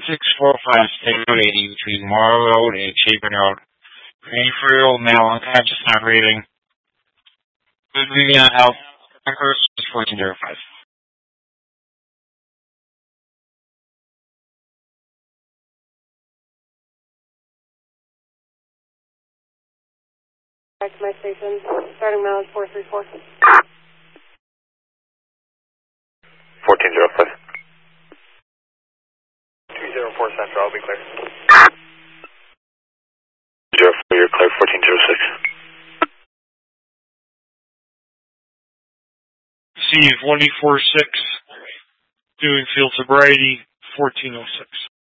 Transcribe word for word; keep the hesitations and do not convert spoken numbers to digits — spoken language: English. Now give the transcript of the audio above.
six four five State Road eighty between Morrow Road and Chapin Road. Peripheral male unconscious not breathing. Moving on health. First is fourteen zero five. Back to my station. Starting mileage four three four. fourteen zero five. two zero four Central, I'll be clear. zero four, you're clear, fourteen zero six. Receive one eight four six. Doing field sobriety, fourteen oh six.